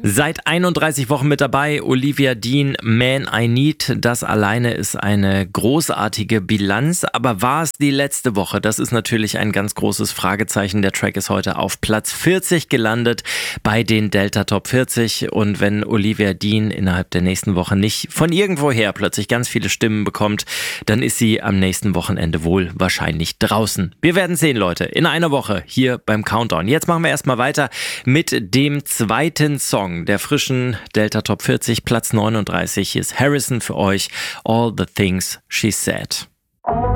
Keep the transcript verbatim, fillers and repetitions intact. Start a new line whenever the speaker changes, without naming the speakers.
Seit einunddreißig Wochen mit dabei, Olivia Dean, Man I Need. Das alleine ist eine großartige Bilanz. Aber war es die letzte Woche? Das ist natürlich ein ganz großes Fragezeichen. Der Track ist heute auf Platz vierzig gelandet bei den Delta Top vierzig. Und wenn Olivia Dean innerhalb der nächsten Woche nicht von irgendwoher plötzlich ganz viele Stimmen bekommt, dann ist sie am nächsten Wochenende wohl wahrscheinlich draußen. Wir werden sehen, Leute, in einer Woche hier beim Countdown. Jetzt machen wir erstmal weiter mit dem zweiten Song der frischen Delta Top vierzig, Platz neununddreißig. Hier ist Harrison für euch, All the Things She Said.